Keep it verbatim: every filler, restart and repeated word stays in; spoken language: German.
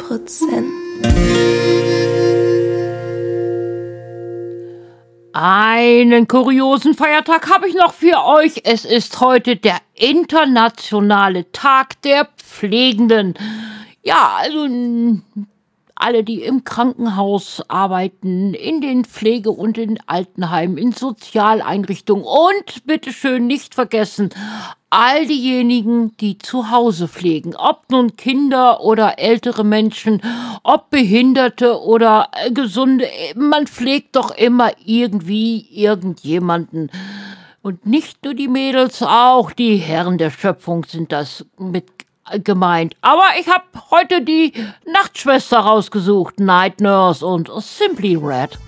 Prozent. Einen kuriosen Feiertag habe ich noch für euch. Es ist heute der internationale Tag der Pflegenden. Ja, also alle, die im Krankenhaus arbeiten, in den Pflege- und in Altenheimen, in Sozialeinrichtungen und bitteschön nicht vergessen, all diejenigen, die zu Hause pflegen, ob nun Kinder oder ältere Menschen, ob Behinderte oder äh, Gesunde, man pflegt doch immer irgendwie irgendjemanden. Und nicht nur die Mädels, auch die Herren der Schöpfung sind das mit gemeint. Aber ich habe heute die Nachtschwester rausgesucht, Night Nurse und Simply Red.